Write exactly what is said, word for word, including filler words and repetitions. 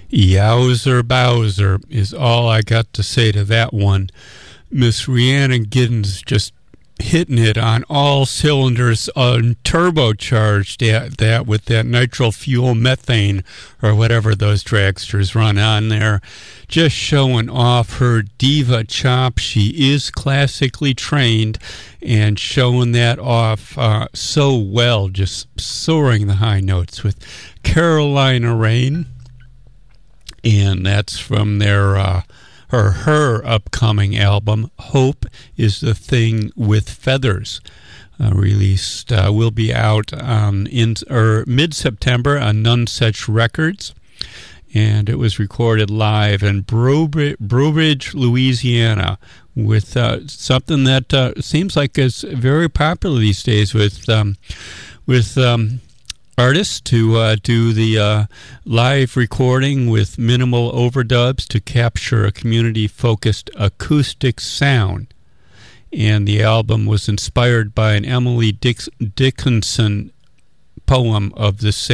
Yowzer Bowser is all I got to say to that one. Miss Rhiannon Giddens just hitting it on all cylinders, uh, turbocharged at that with that nitro fuel methane or whatever those dragsters run on there, just showing off her diva chop. She is classically trained and showing that off uh, so well, just soaring the high notes with Carolina Rain, and that's from their uh, Her, her upcoming album, Hope is the Thing with Feathers, uh, released, uh, will be out um, in or mid-September on None Such Records, and it was recorded live in Brobridge, Brobridge Louisiana, with uh, something that uh, seems like is very popular these days with um, with um, artists to uh, do the uh, live recording with minimal overdubs to capture a community-focused acoustic sound. And the album was inspired by an Emily Dix- Dickinson poem of the same